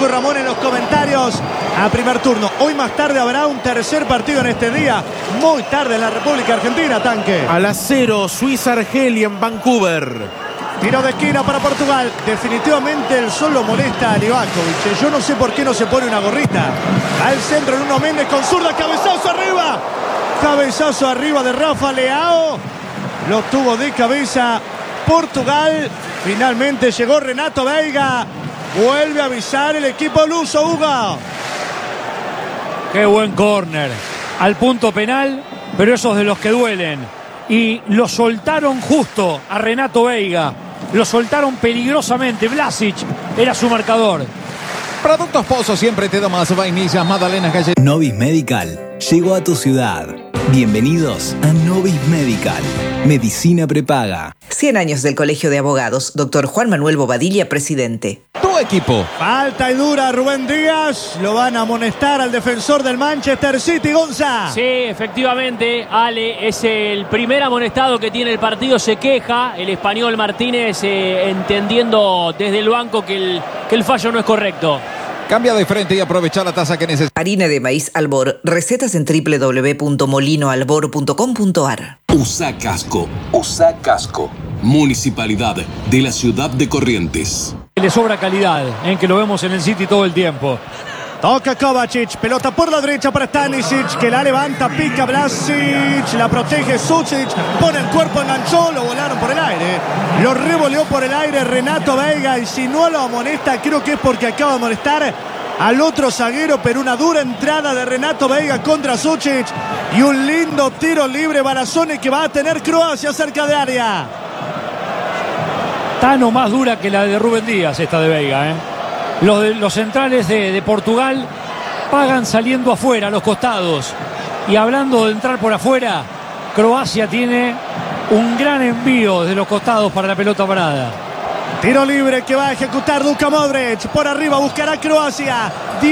Facu y Ramón en los comentarios a primer turno. Hoy más tarde habrá un tercer partido en este día, muy tarde en la República Argentina, Tanque. A las 0, Suiza-Argelia en Vancouver. Tiro de esquina para Portugal. Definitivamente el sol lo molesta a Livakovic. Yo no sé por qué no se pone una gorrita. Al centro Nuno Méndez con zurda. Cabezazo arriba. Cabezazo arriba de Rafa Leao. Lo tuvo de cabeza Portugal. Finalmente llegó Renato Veiga. Vuelve a avisar el equipo luso, Hugo. Qué buen córner. Al punto penal, pero esos de los que duelen. Y lo soltaron justo a Renato Veiga. Lo soltaron peligrosamente. Vlasic era su marcador. Productos Pozo siempre te da más vainillas, magdalenas, galletas. Novis Medical llegó a tu ciudad. Bienvenidos a Novis Medical. Medicina prepaga. 100 años del Colegio de Abogados. Dr. Juan Manuel Bobadilla, presidente. Tu equipo. Falta y dura Rubén Díaz. Lo van a amonestar al defensor del Manchester City, Gonza. Sí, efectivamente, Ale, es el primer amonestado que tiene el partido. Se queja el español Martínez, entendiendo desde el banco que el fallo no es correcto. Cambia de frente y aprovecha la tasa que necesitas. Harina de maíz Albor. Recetas en www.molinoalbor.com.ar. USA Casco. USA Casco. Municipalidad de la ciudad de Corrientes. Le sobra calidad, en que lo vemos en el City todo el tiempo. Toca Kovacic, pelota por la derecha para Stanisic, que la levanta, pica Vlasic, la protege Sucic, pone el cuerpo, enganchó, lo volaron por el aire, lo revoleó por el aire Renato Veiga, y si no lo amonesta, creo que es porque acaba de amonestar al otro zaguero, pero una dura entrada de Renato Veiga contra Sucic, y un lindo tiro libre Barazone que va a tener Croacia cerca de área. Tan o más dura que la de Rubén Díaz esta de Veiga, ¿eh? Los centrales de Portugal pagan saliendo afuera, a los costados. Y hablando de entrar por afuera, Croacia tiene un gran envío de los costados para la pelota parada. Tiro libre que va a ejecutar Luka Modric. Por arriba buscará Croacia.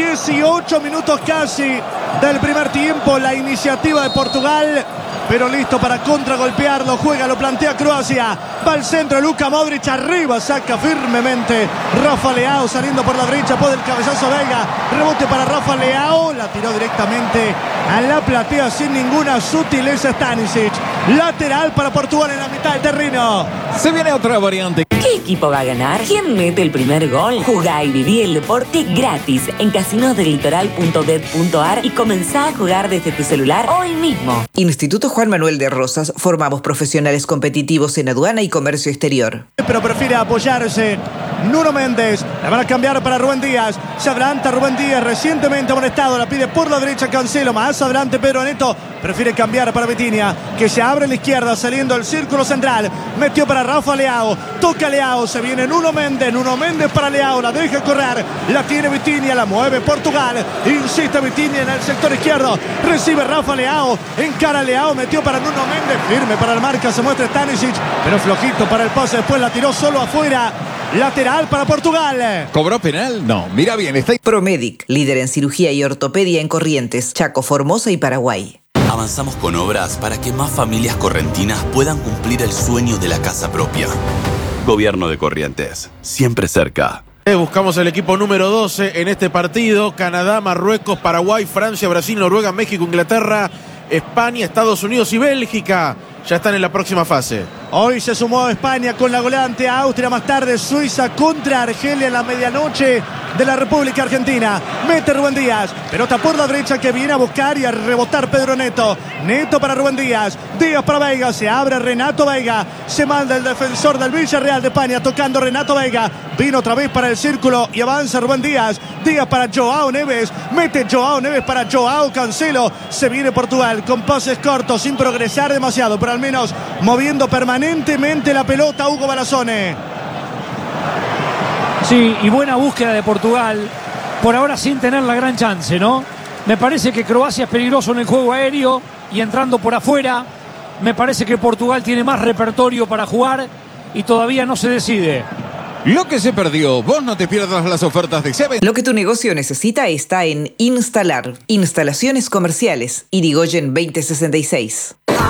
18 minutos casi del primer tiempo. La iniciativa de Portugal, pero listo para contragolpearlo. Juega, lo plantea Croacia. Va al centro Luka Modric, arriba, saca firmemente Rafa Leao saliendo por la derecha, pone el cabezazo Veiga, rebote para Rafa Leao, la tiró directamente a la platea sin ninguna sutileza Stanisic. Lateral para Portugal en la mitad del terreno. Se viene otra variante. ¿Qué equipo va a ganar? ¿Quién mete el primer gol? Jugá y viví el deporte gratis en casinosdelitoral.bet.ar y comenzá a jugar desde tu celular hoy mismo. Instituto Juan Manuel de Rosas. Formamos profesionales competitivos en aduana y comercio exterior. Pero prefiere apoyarse Nuno Méndez. La van a cambiar para Rubén Díaz. Se adelanta Rubén Díaz, recientemente amonestado. La pide por la derecha Cancelo. Más adelante Pedro Neto. Prefiere cambiar para Vitinha, que se abre a la izquierda saliendo el círculo central. Metió para Rafa Leao. Toca Leao. Se viene Nuno Méndez. Nuno Méndez para Leao. La deja correr. La tiene Vitinha. La mueve Portugal. Insiste Vitinha en el sector izquierdo. Recibe Rafa Leao. Encara Leao. Metió para Nuno Méndez. Firme para la marca. Se muestra Stanisic. Pero flojito para el pase. Después la tiró solo afuera. Lateral para Portugal. ¿Cobró penal? No, mira bien, está... Promedic, líder en cirugía y ortopedia en Corrientes, Chaco, Formosa y Paraguay. Avanzamos con obras para que más familias correntinas puedan cumplir el sueño de la casa propia. Gobierno de Corrientes, siempre cerca. Buscamos el equipo número 12 en este partido. Canadá, Marruecos, Paraguay, Francia, Brasil, Noruega, México, Inglaterra, España, Estados Unidos y Bélgica. Ya están en la próxima fase. Hoy se sumó España con la goleada ante Austria. Más tarde Suiza contra Argelia en la medianoche de la República Argentina. Mete Rubén Díaz. Pelota por la derecha que viene a buscar y a rebotar Pedro Neto. Neto para Rubén Díaz. Díaz para Veiga. Se abre Renato Veiga. Se manda el defensor del Villarreal de España tocando Renato Veiga. Vino otra vez para el círculo y avanza Rubén Díaz. Díaz para Joao Neves. Mete Joao Neves para Joao Cancelo. Se viene Portugal con pases cortos sin progresar demasiado, pero al menos moviendo permanentemente la pelota Hugo Barazone. Sí, y buena búsqueda de Portugal, por ahora sin tener la gran chance, ¿no? Me parece que Croacia es peligroso en el juego aéreo y entrando por afuera. Me parece que Portugal tiene más repertorio para jugar y todavía no se decide. Lo que se perdió, vos no te pierdas las ofertas de Seven. Lo que tu negocio necesita está en Instalar. Instalaciones comerciales. Irigoyen 2066.